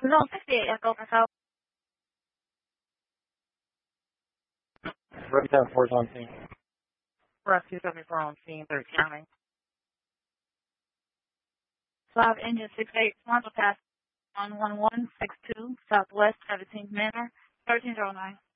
No, 68 Echo for South. Right 10-4 is on scene. Rescue 74 on scene, 3rd County. South Engine 68, Swanson Pass 11162, Southwest 17th Manor, 1309.